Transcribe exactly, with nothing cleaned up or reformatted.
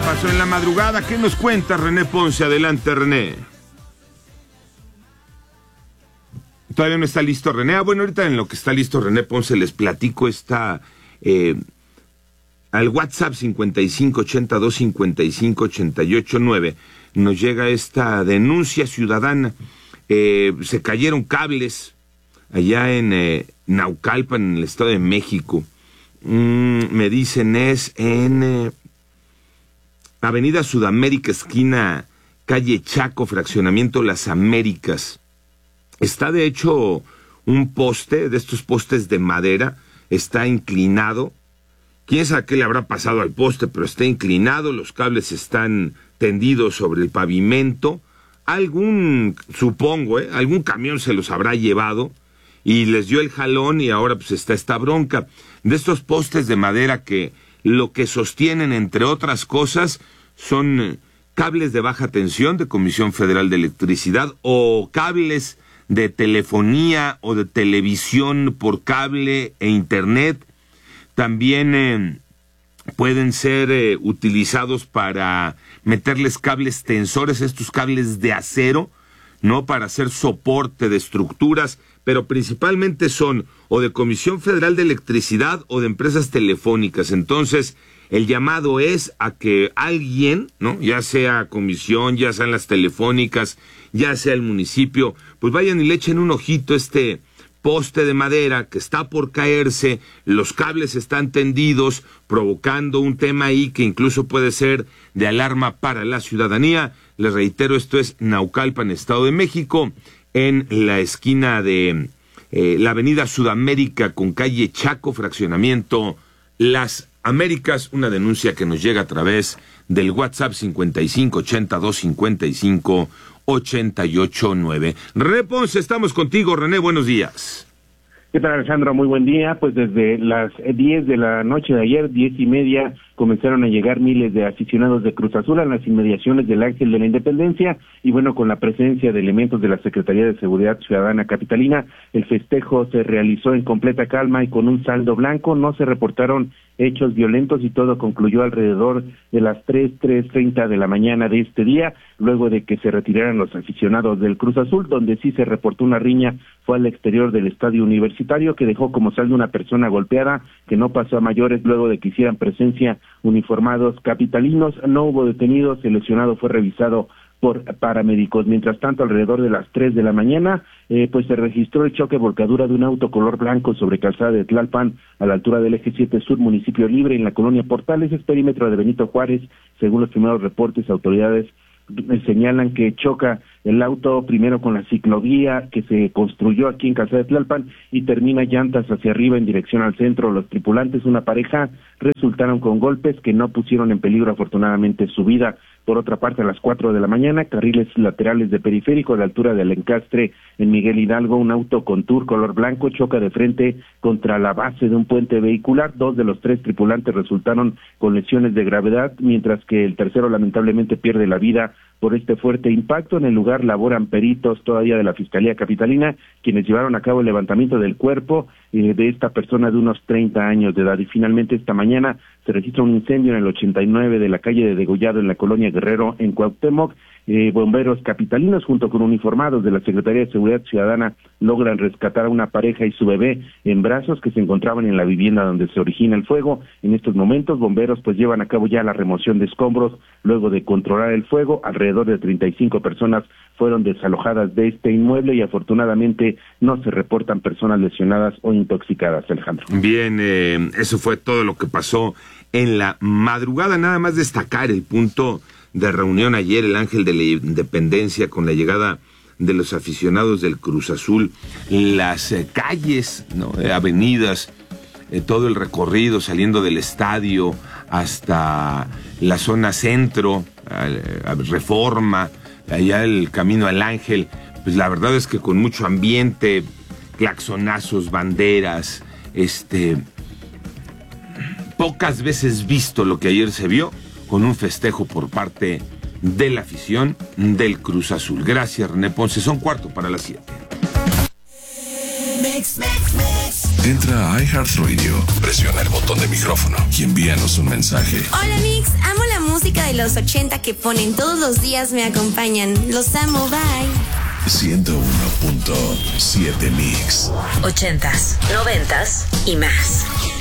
pasó en la madrugada? ¿Qué nos cuenta René Ponce? Adelante, René. Todavía no está listo René. Ah, bueno, ahorita en lo que está listo René Ponce les platico esta... Eh, al WhatsApp cincuenta y cinco ochenta y dos cincuenta y cinco ochenta y ocho nueve nos llega esta denuncia ciudadana. Eh, se cayeron cables allá en eh, Naucalpan, en el Estado de México. Mm, me dicen es en eh, Avenida Sudamérica, esquina calle Chaco, fraccionamiento Las Américas. Está de hecho un poste, de estos postes de madera, está inclinado. Quién sabe qué le habrá pasado al poste, pero está inclinado, los cables están tendidos sobre el pavimento. Algún, supongo, ¿eh? algún camión se los habrá llevado y les dio el jalón y ahora pues está esta bronca. De estos postes de madera que lo que sostienen, entre otras cosas, son cables de baja tensión de Comisión Federal de Electricidad o cables de telefonía o de televisión por cable e internet. También eh, pueden ser eh, utilizados para meterles cables tensores, estos cables de acero, ¿no? Para hacer soporte de estructuras, pero principalmente son o de Comisión Federal de Electricidad o de empresas telefónicas. Entonces, el llamado es a que alguien, ¿no? Ya sea comisión, ya sean las telefónicas, ya sea el municipio, pues vayan y le echen un ojito a este poste de madera que está por caerse, los cables están tendidos, provocando un tema ahí que incluso puede ser de alarma para la ciudadanía. Les reitero, esto es Naucalpan, Estado de México, en la esquina de eh, la Avenida Sudamérica con calle Chaco, fraccionamiento Las Américas. Una denuncia que nos llega a través del WhatsApp cincuenta y cinco ochenta y dos cincuenta y cinco ochenta y ocho nueve. René Ponce, estamos contigo. René, buenos días. ¿Qué tal, Alejandro? Muy buen día. Pues desde las diez de la noche de ayer, diez y media, comenzaron a llegar miles de aficionados de Cruz Azul a las inmediaciones del Ángel de la Independencia y bueno, con la presencia de elementos de la Secretaría de Seguridad Ciudadana Capitalina, el festejo se realizó en completa calma y con un saldo blanco. No se reportaron hechos violentos y todo concluyó alrededor de las tres, tres treinta de la mañana de este día, luego de que se retiraran los aficionados del Cruz Azul. Donde sí se reportó una riña fue al exterior del estadio universitario, que dejó como saldo una persona golpeada, que no pasó a mayores luego de que hicieran presencia uniformados capitalinos. No hubo detenidos, el lesionado fue revisado por paramédicos. Mientras tanto, alrededor de las tres de la mañana, eh, pues se registró el choque volcadura de un auto color blanco sobre calzada de Tlalpan, a la altura del eje siete sur, municipio Libre, en la colonia Portales, es perímetro de Benito Juárez. Según los primeros reportes, autoridades señalan que choca el auto primero con la ciclovía que se construyó aquí en Calzada de Tlalpan y termina llantas hacia arriba en dirección al centro. Los tripulantes, una pareja, resultaron con golpes que no pusieron en peligro afortunadamente su vida. Por otra parte, a las cuatro de la mañana, carriles laterales de periférico a la altura del encastre en Miguel Hidalgo, un auto con tour color blanco choca de frente contra la base de un puente vehicular. Dos de los tres tripulantes resultaron con lesiones de gravedad, mientras que el tercero lamentablemente pierde la vida por este fuerte impacto. En el lugar laboran peritos todavía de la Fiscalía Capitalina, quienes llevaron a cabo el levantamiento del cuerpo eh, de esta persona de unos treinta años de edad. Y finalmente esta mañana se registra un incendio en el ochenta y nueve de la calle de Degollado, en la colonia Guerrero, en Cuauhtémoc. Eh, bomberos capitalinos junto con uniformados de la Secretaría de Seguridad Ciudadana logran rescatar a una pareja y su bebé en brazos que se encontraban en la vivienda donde se origina el fuego. En estos momentos, bomberos pues llevan a cabo ya la remoción de escombros luego de controlar el fuego. Alrededor de treinta y cinco personas fueron desalojadas de este inmueble y afortunadamente no se reportan personas lesionadas o intoxicadas, Alejandro. Bien, eh, eso fue todo lo que pasó en la madrugada. Nada más destacar el punto de reunión ayer, el Ángel de la Independencia, con la llegada de los aficionados del Cruz Azul, las eh, calles, ¿no? eh, avenidas, eh, todo el recorrido saliendo del estadio hasta la zona centro, a, a Reforma, allá el camino al Ángel, pues la verdad es que con mucho ambiente, claxonazos, banderas, este, pocas veces visto lo que ayer se vio, con un festejo por parte de la afición del Cruz Azul. Gracias, René Ponce. Son cuarto para las siete. Mix, mix, mix. Entra a iHeartRadio, presiona el botón de micrófono y envíanos un mensaje. Hola, Mix. Amo la música de de los ochenta que ponen todos los días me acompañan. Los amo, bye. ciento uno punto siete Mix. Ochentas, noventas y más.